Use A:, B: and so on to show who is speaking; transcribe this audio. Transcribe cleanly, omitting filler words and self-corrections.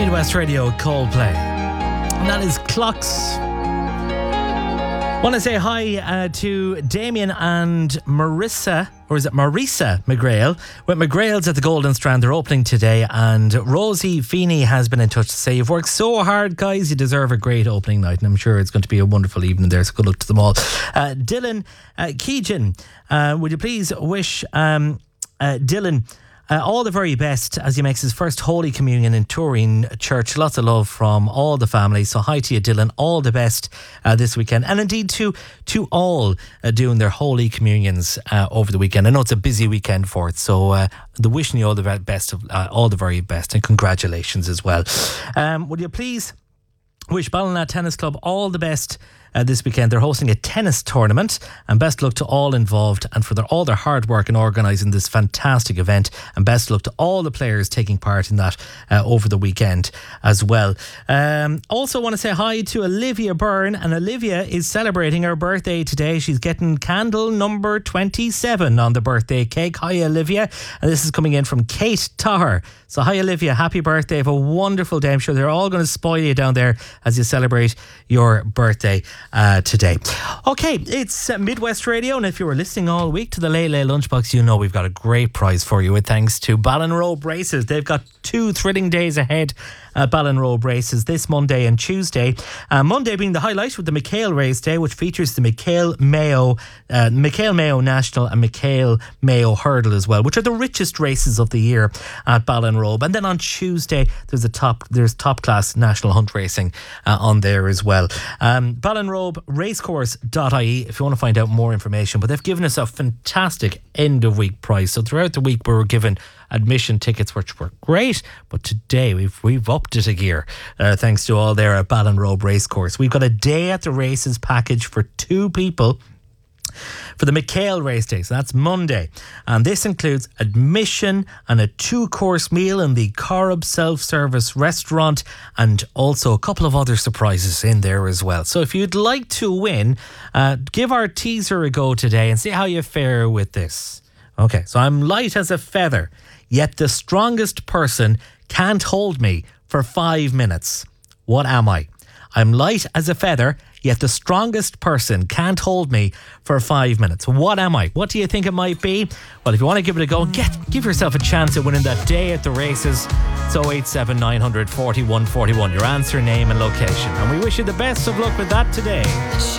A: Midwest Radio, Coldplay. And that is Clocks. Want to say hi to Damien and Marissa, or is it Marisa McGrail? With McGrail's at the Golden Strand. They're opening today, and Rosie Feeney has been in touch to say, you've worked so hard, guys. You deserve a great opening night, and I'm sure it's going to be a wonderful evening there, so good luck to them all. Dylan Keegan, would you please wish Dylan all the very best as he makes his first Holy Communion in Turin Church. Lots of love from all the family. So hi to you, Dylan. All the best this weekend. And indeed to all doing their Holy Communions over the weekend. I know it's a busy weekend for it. So wishing you all the best of all the very best, and congratulations as well. Would you please wish Ballina Tennis Club all the best this weekend? They're hosting a tennis tournament, and best luck to all involved and for all their hard work in organising this fantastic event, and best luck to all the players taking part in that over the weekend as well. Also want to say hi to Olivia Byrne, and Olivia is celebrating her birthday today. She's getting candle number 27 on the birthday cake. Hi Olivia, and this is coming in from Kate Tahar. So hi Olivia, happy birthday, have a wonderful day. I'm sure they're all going to spoil you down there as you celebrate your birthday today. Okay, it's Midwest Radio, and if you were listening all week to the Lay Lay Lunchbox, you know we've got a great prize for you with thanks to Ballinrobe Races. They've got 2 thrilling days ahead at Ballinrobe Races this Monday and Tuesday. Monday being the highlight with the McHale Race Day, which features the McHale Mayo National and McHale Mayo Hurdle as well, which are the richest races of the year at Ballinrobe. And then on Tuesday there's top class national hunt racing on there as well. Ballinrobe Racecourse.ie if you want to find out more information. But they've given us a fantastic end of week prize. So throughout the week we were given admission tickets, which were great, but today we've upped it a gear thanks to all there at Ballinrobe Racecourse. We've got a day at the races package for 2 people for the McHale Race Day. So that's Monday, and this includes admission and a 2-course meal in the Corrib self-service restaurant, and also a couple of other surprises in there as well. So if you'd like to win, give our teaser a go today and see how you fare with this. Okay, so I'm light as a feather, yet the strongest person can't hold me for 5 minutes. What am I? I'm light as a feather, yet the strongest person can't hold me for 5 minutes. What am I? What do you think it might be? Well, if you want to give it a go, give yourself a chance at winning that day at the races. It's 087 900 41 41. Your answer, name and location. And we wish you the best of luck with that today.